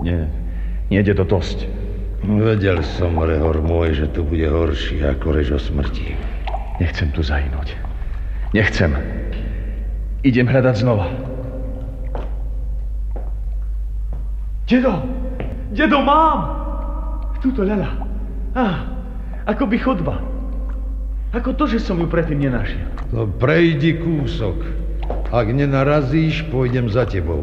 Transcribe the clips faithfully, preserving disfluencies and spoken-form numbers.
Nie, nie ide to dosť. Vedel som, Rehor môj, že to bude horšie ako reč o smrti. Nechcem tu zahynúť. Nechcem. Idem hľadať znova. Dedo! Dedo, mám! Tuto ľala. Á, akoby chodba. Ako to, že som ju predtým nenašiel. No prejdi kúsok. Ak nenarazíš, pôjdem za tebou.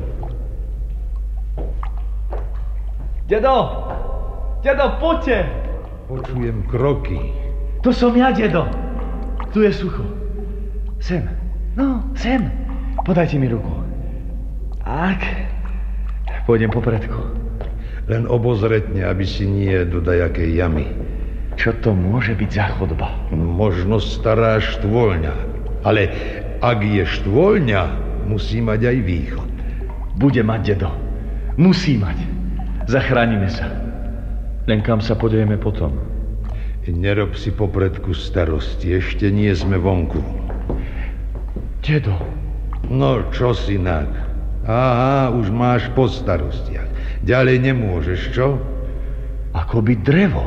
Dedo! Dedo, poďte! Počujem kroky. To som ja, dedo. Tu je sucho. Sem. No, sem. Podajte mi ruku. Ak. Pôjdem popredku. Len obozretne, aby si nie do dajakej jamy. Čo to môže byť za chodba? Možno stará štvoľňa. Ale ak je štvoľňa, musí mať aj východ. Bude mať, dedo. Musí mať. Zachránime sa. Len kam sa podejeme potom? Nerob si popredku starosti. Ešte nie sme vonku. Dedo. No, čo si nak? Aha, už máš po starostiach. Ďalej nemôžeš, čo? Akoby drevo.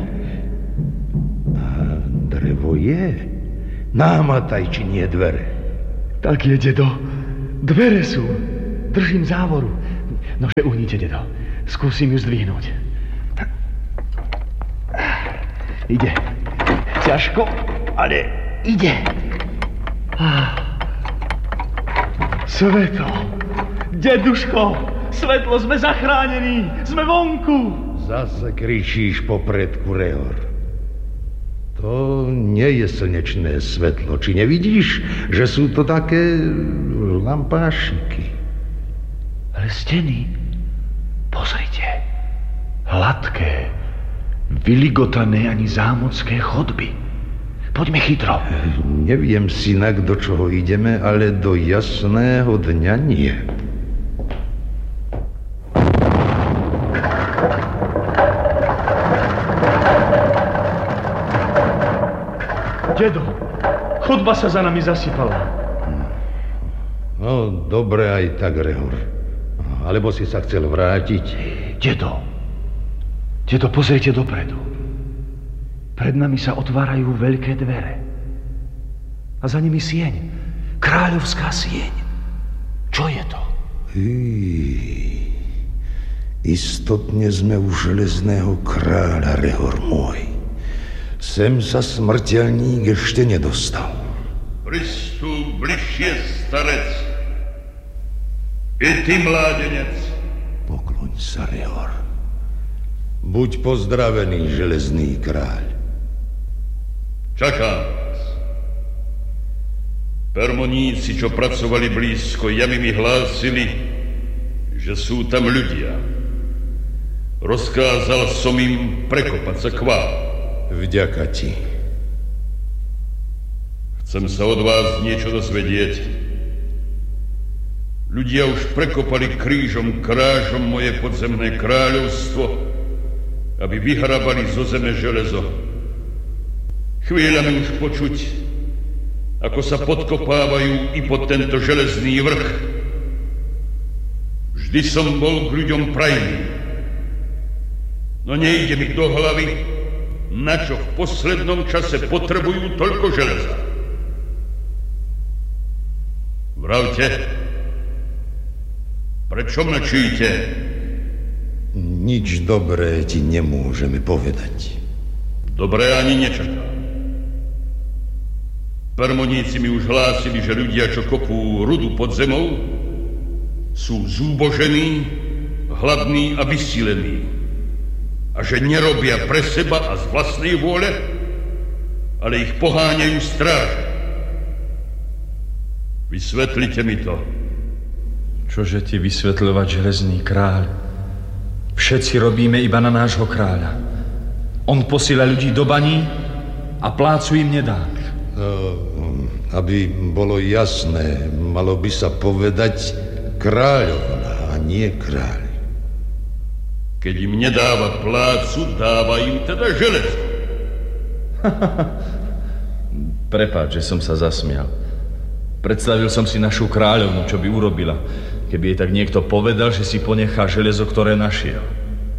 A drevo je. Námataj, či nie dvere. Tak je, dedo. Dvere sú. Držím závoru. Nože uhnite, dedo. Skúsim ju zdvihnúť. Tak. Ide. Ťažko, ale ide. Svetlo. Deduško, svetlo, sme zachránení. Sme vonku. Zase kričíš popredku, Rehor. To nie je slnečné svetlo. Či nevidíš, že sú to také lampášiky? Ale steny, pozrite, hladké, vyligotané ani zámocké chodby. Poďme chytro. Neviem, synak, do čoho ideme, ale do jasného dňa nie. Dedo, chodba sa za nami zasypala. No, dobre aj tak, Rehor. Alebo si sa chcel vrátiť? Dedo, dedo, pozrite dopredu. Pred nami sa otvárajú veľké dvere. A za nimi sieň. Kráľovská sieň. Čo je to? Hý, istotne sme u železného kráľa, Rehor môj. Sem sa smrteľník ešte nedostal. Pristup bližšie, starec. I ty, mládenec. Pokloň sa, Rehor. Buď pozdravený, železný kráľ. Čakám vás. Permoníci, čo pracovali blízko jamy, mi hlásili, že sú tam ľudia. Rozkázal som im prekopať sa k vám. Vďaka ti. Chcem sa od vás niečo dozvedieť. Ľudia už prekopali krížom krážom moje podzemné kráľovstvo, aby vyhrabali zo zeme železo. Chvíľami už počuť, ako sa podkopávajú i pod tento železný vrch. Vždy som bol k ľuďom prajný. No nejde mi do hlavy, na čo v poslednom čase potrebujú toľko železa. Vravte, prečo mlčíte? Nič dobré ti nemôžeme povedať. Dobré ani nečakám. Permoníci mi už hlásili, že ľudia, čo kopú rudu pod zemou, sú zúbožení, hladní a vysílení. A že nerobia pre seba a z vlastnej vôle, ale ich poháňajú stráže. Vysvetlite mi to. Čože ti vysvetľovať, železný kráľ? Všetci robíme iba na nášho kráľa. On posíla ľudí do baní a plácu im nedá. No, aby bolo jasné, malo by sa povedať kráľovna a nie kráľ. Keď im nedáva plácu, dáva im teda železo. Prepáč, že som sa zasmial. Predstavil som si našu kráľovnu, čo by urobila, keby jej tak niekto povedal, že si ponechá železo, ktoré našiel.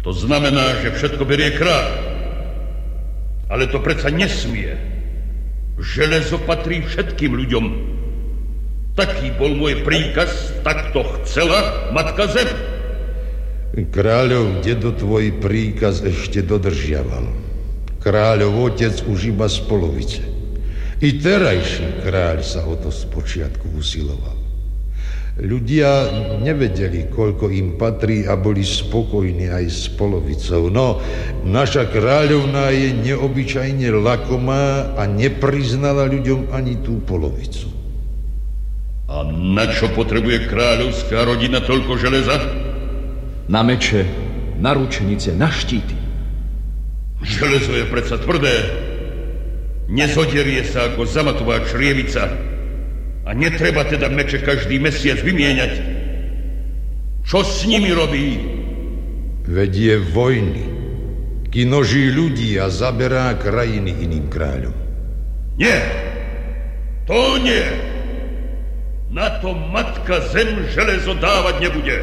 To znamená, že všetko berie kráľ. Ale to predsa nesmie. Železo patrí všetkým ľuďom. Taký bol môj príkaz, tak to chcela matka Zem. Kráľov dedo tvoj príkaz ešte dodržiaval. Kráľov otec už iba z polovice. I terajší kráľ sa o to spočiatku usiloval. Ľudia nevedeli, koľko im patrí a boli spokojní aj s polovicou. No, naša kráľovná je neobyčajne lakomá a nepriznala ľuďom ani tú polovicu. A na čo potrebuje kráľovská rodina toľko železa? Na meče, na ručenice, na štíty. Železo je predsa tvrdé. Nezoderie sa ako zamatová črievica. A netreba teda meče každý mesiac vymieňať. Čo s nimi robí? Vedie vojny. Kinoží ľudí a zaberá krajiny iným kráľom. Nie. To nie. Na to matka Zem železo dávať nebude.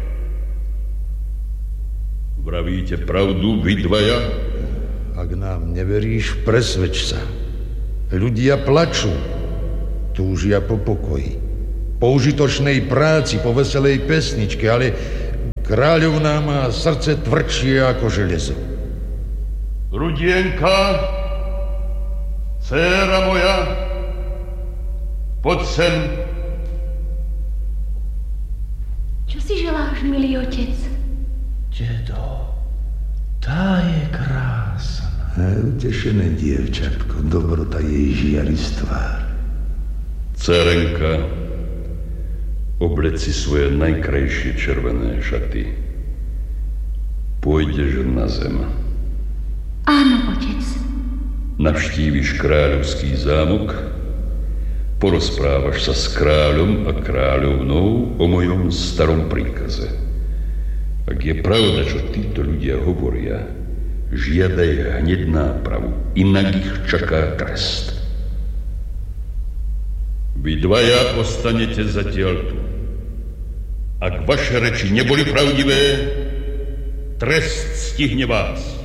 Vravíte pravdu, vy dvaja? Ak nám neveríš, presvedč sa. Ľudia plačú. Túžia po pokoji. Po užitočnej práci, po veselej pesničke, ale kráľovná má srdce tvrdšie ako železo. Rudienka, dcéra moja, poď sem. Čo si želáš, milý otec? Dedo, tá je krásna. Utešené dievčatko, dobrota jej žiaristvá. Dcerenka, oblec si svoje najkrajšie červené šaty. Pôjdeš na zem. Áno, otec. Navštíviš kráľovský zámok, porozprávaš sa s kráľom a kráľovnou o mojom starom príkaze. Ak je pravda, čo títo ľudia hovoria, žiadaj hneď nápravu, inak ich čaká trest. Vy dvaja ostanete zatiaľ tu. Ak vaše reči neboli pravdivé, trest stihne vás.